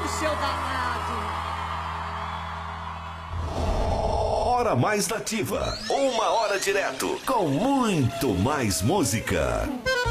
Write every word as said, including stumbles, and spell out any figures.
seu danado. Hora mais nativa. Uma hora direto. Com muito mais música.